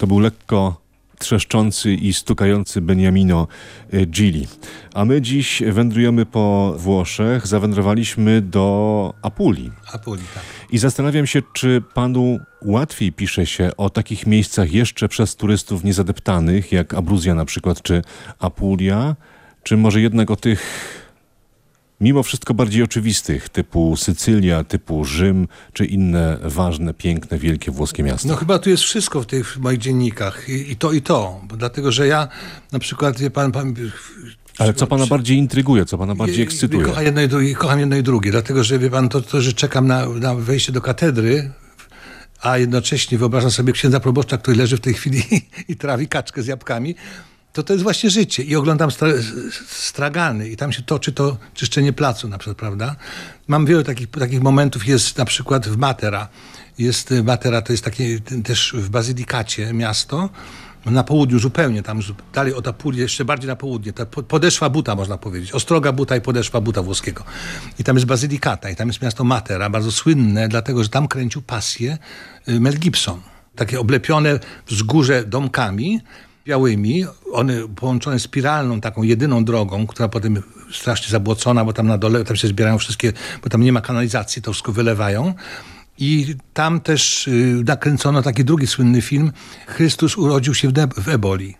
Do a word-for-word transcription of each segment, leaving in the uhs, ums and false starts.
To był lekko trzeszczący i stukający Beniamino Gigli. A my dziś wędrujemy po Włoszech. Zawędrowaliśmy do Apulii. Apulii, tak. I zastanawiam się, czy panu łatwiej pisze się o takich miejscach jeszcze przez turystów niezadeptanych, jak Abruzja na przykład, czy Apulia, czy może jednak o tych mimo wszystko bardziej oczywistych, typu Sycylia, typu Rzym, czy inne ważne, piękne, wielkie włoskie miasta? No chyba tu jest wszystko w tych moich dziennikach. I, i to, i to. Bo dlatego, że ja na przykład, wie pan... pan Ale co pana bardziej intryguje, co pana bardziej ekscytuje? Kocham jedno i drugie, kocham jedno i drugie, dlatego, że wie pan, to, to że czekam na, na wejście do katedry, a jednocześnie wyobrażam sobie księdza proboszcza, który leży w tej chwili i trawi kaczkę z jabłkami, to to jest właśnie życie. I oglądam stra, stragany i tam się toczy to czyszczenie placu na przykład, prawda? Mam wiele takich, takich momentów, jest na przykład w Matera. Jest Matera, to jest takie też w Bazylikacie miasto, na południu zupełnie, tam dalej od Apulii, jeszcze bardziej na południe, ta podeszwa buta można powiedzieć, ostroga buta i podeszwa buta włoskiego. I tam jest Bazylikata i tam jest miasto Matera, bardzo słynne, dlatego że tam kręcił pasję Mel Gibson. Takie oblepione wzgórze domkami białymi, one połączone spiralną, taką jedyną drogą, która potem strasznie zabłocona, bo tam na dole tam się zbierają wszystkie, bo tam nie ma kanalizacji, to wszystko wylewają. I tam też y, nakręcono taki drugi słynny film Chrystus urodził się w, ne- w Eboli.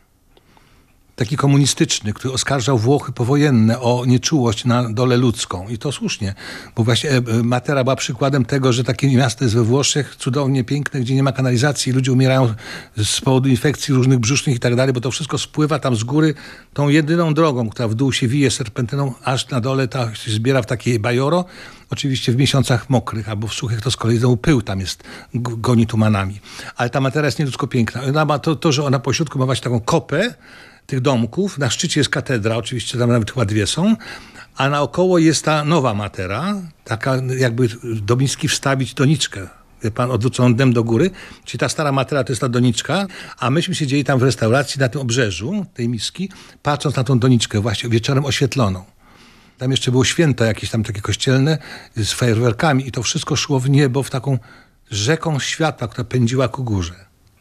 Taki komunistyczny, który oskarżał Włochy powojenne o nieczułość na dolę ludzką. I to słusznie, bo właśnie Matera była przykładem tego, że takie miasto jest we Włoszech, cudownie piękne, gdzie nie ma kanalizacji, ludzie umierają z powodu infekcji różnych brzusznych i tak dalej, bo to wszystko spływa tam z góry tą jedyną drogą, która w dół się wije serpentyną, aż na dole ta się zbiera w takie bajoro. Oczywiście w miesiącach mokrych albo w suchych to z kolei znowu pył tam jest, goni tumanami. Ale ta Matera jest nieludzko piękna. Ona ma to, to, że ona po środku ma właśnie taką kopę tych domków. Na szczycie jest katedra, oczywiście tam nawet chyba dwie są, a naokoło jest ta nowa Matera, taka jakby Domiński wstawić doniczkę. Wie pan, odwróconą dnem do góry. Czyli ta stara Matera to jest ta doniczka, a myśmy siedzieli tam w restauracji na tym obrzeżu tej miski, patrząc na tą doniczkę właśnie wieczorem oświetloną. Tam jeszcze było święto jakieś tam takie kościelne z fajerwerkami i to wszystko szło w niebo w taką rzeką światła, która pędziła ku górze.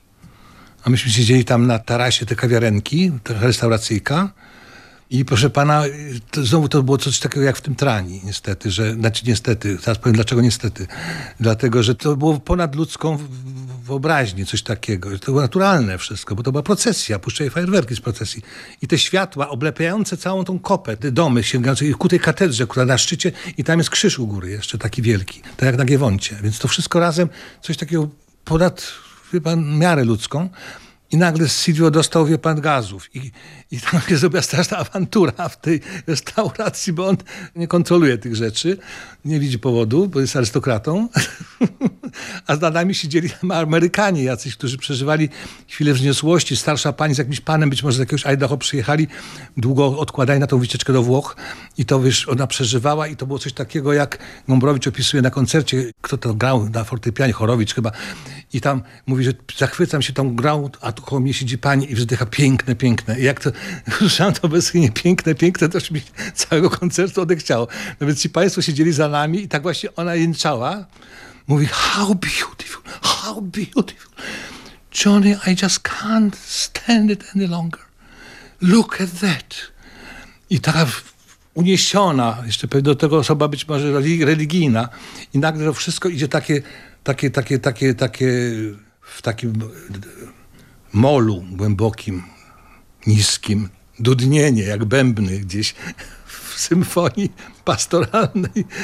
A myśmy siedzieli tam na tarasie te kawiarenki, ta restauracyjka i proszę pana, to znowu to było coś takiego jak w tym Trani, niestety, że, znaczy niestety, teraz powiem dlaczego niestety, dlatego, że to było ponad ludzką wyobraźnię, coś takiego. To było naturalne wszystko, bo to była procesja, puszczali fajerwerki z procesji. I te światła oblepiające całą tą kopę, te domy sięgające ku tej katedrze, która na szczycie i tam jest krzyż u góry jeszcze taki wielki, tak jak na Giewoncie. Więc to wszystko razem, coś takiego ponad, wie pan, miarę ludzką. I nagle Silvio dostał, wie pan, gazów. I, i tam się zrobiła straszna awantura w tej restauracji, bo on nie kontroluje tych rzeczy. Nie widzi powodu, bo jest arystokratą. A za nami siedzieli Amerykanie jacyś, którzy przeżywali chwilę wzniosłości. Starsza pani z jakimś panem, być może z jakiegoś Idaho przyjechali. Długo odkładali na tą wycieczkę do Włoch. I to, wiesz, ona przeżywała i to było coś takiego, jak Gombrowicz opisuje na koncercie. Kto to grał na fortepianie? Chorowicz chyba. I tam mówi, że zachwycam się tą grą, a tu koło mnie siedzi pani i wzdycha piękne, piękne. I jak to słyszałem to westchnienie piękne, piękne, to już mi całego koncertu odechciało. No więc ci państwo siedzieli za nami i tak właśnie ona jęczała. Mówi, how beautiful, how beautiful. Johnny, I just can't stand it any longer. Look at that. I taka uniesiona, jeszcze pewnie do tego osoba być może religijna. I nagle to wszystko idzie takie, takie, takie, takie, takie w takim molu głębokim, niskim, dudnienie jak bębny gdzieś w symfonii pastoralnej.